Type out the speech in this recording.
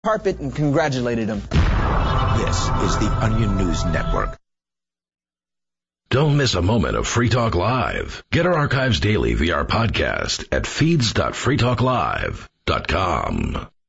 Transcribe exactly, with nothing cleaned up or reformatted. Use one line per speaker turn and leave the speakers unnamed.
carpet and congratulated him.
This is the Onion News Network.
Don't miss a moment of Free Talk Live. Get our archives daily via our podcast at feeds dot free talk live dot com.